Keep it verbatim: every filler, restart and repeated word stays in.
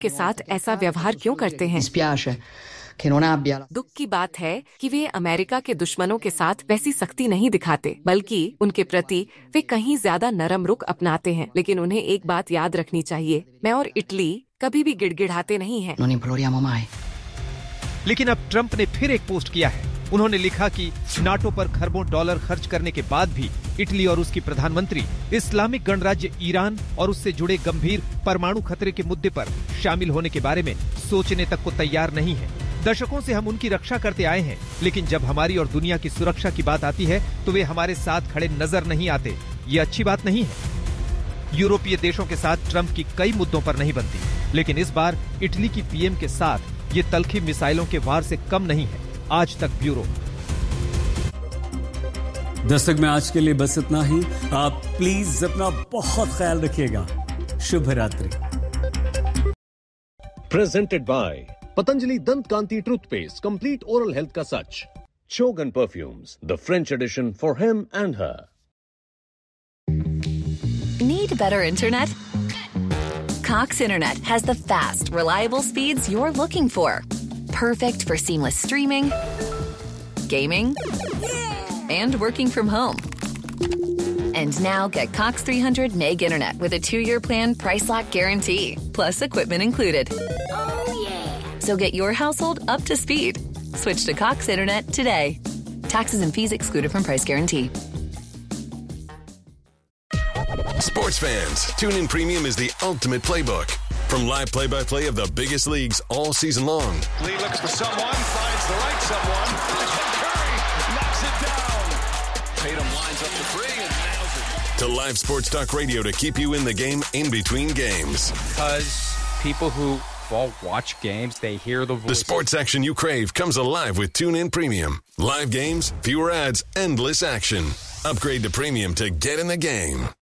के साथ ऐसा व्यवहार क्यों करते हैं? दुख की बात है कि वे अमेरिका के दुश्मनों के साथ वैसी सख्ती नहीं दिखाते, बल्कि उनके प्रति वे कहीं ज्यादा नरम रुख अपनाते हैं। लेकिन उन्हें एक बात याद रखनी चाहिए, मैं और इटली कभी भी गिड़गिड़ाते नहीं हैं। लेकिन अब ट्रंप ने फिर एक पोस्ट किया है। उन्होंने लिखा कि नाटो पर खरबों डॉलर खर्च करने के बाद भी इटली और उसकी प्रधानमंत्री इस्लामिक गणराज्य ईरान और उससे जुड़े गंभीर परमाणु खतरे के मुद्दे पर शामिल होने के बारे में सोचने तक को तैयार नहीं है। दशकों से हम उनकी रक्षा करते आए हैं, लेकिन जब हमारी और दुनिया की सुरक्षा की बात आती है तो वे हमारे साथ खड़े नजर नहीं आते। ये अच्छी बात नहीं है। यूरोपीय देशों के साथ ट्रंप की कई मुद्दों पर नहीं बनती, लेकिन इस बार इटली की पीएम के साथ ये तलखी मिसाइलों के वार से कम नहीं है। आज तक ब्यूरो। दस्तक में आज के लिए बस इतना ही। आप प्लीज अपना बहुत ख्याल रखिएगा। शुभ रात्रि। प्रेजेंटेड बाय पतंजलि दंत कांति टूथपेस्ट, कंप्लीट ओरल हेल्थ का सच। Shogun Perfumes, the French edition for him and her. Need better internet? Cox Internet has the fast, reliable speeds you're looking for. Perfect for seamless streaming, gaming, and working from home. And now get Cox three hundred meg internet with a two-year plan price lock guarantee, plus equipment included. Oh, yeah. So get your household up to speed. Switch to Cox Internet today. Taxes and fees excluded from price guarantee. Sports fans, TuneIn Premium is the ultimate playbook. From live play-by-play of the biggest leagues all season long. Lee looks for someone, finds the right someone. Curry knocks it down. Tatum lines up the three and nails it. To live sports talk radio to keep you in the game in between games. Because people who well, watch games, they hear the voice. The sports action you crave comes alive with TuneIn Premium. Live games, fewer ads, endless action. Upgrade to Premium to get in the game.